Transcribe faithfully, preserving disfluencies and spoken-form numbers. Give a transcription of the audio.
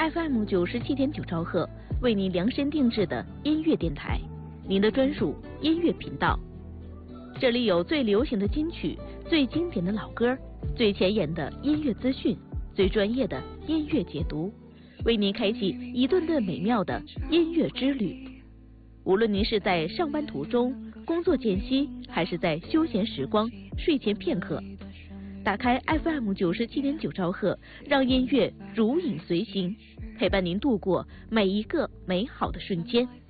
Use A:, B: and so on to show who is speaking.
A: F M 九十七点九兆赫，为您量身定制的音乐电台，您的专属音乐频道。这里有最流行的金曲，最经典的老歌，最前沿的音乐资讯，最专业的音乐解读，为您开启一顿顿美妙的音乐之旅。无论您是在上班途中、工作间隙，还是在休闲时光、睡前片刻，打开 F M 九十七点九兆赫，让音乐如影随形，陪伴您度过每一个美好的瞬间。